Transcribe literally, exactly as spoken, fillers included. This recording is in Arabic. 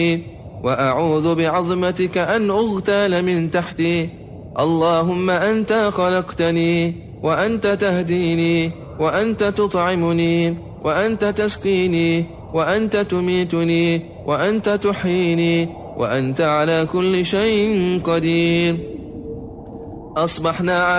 وأعوذ بعظمتك أن أغتال من تحتي. اللهم أنت خلقتني وأنت تهديني وأنت تطعمني وأنت تسقيني وأنت تميتني وأنت تحييني وأنت على كل شيء قدير. أصبحنا